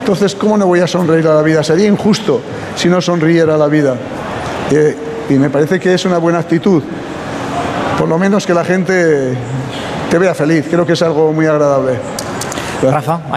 Entonces, ¿cómo no voy a sonreír a la vida? Sería injusto si no sonriera a la vida. Y me parece que es una buena actitud. Por lo menos que la gente te vea feliz. Creo que es algo muy agradable. Rafa.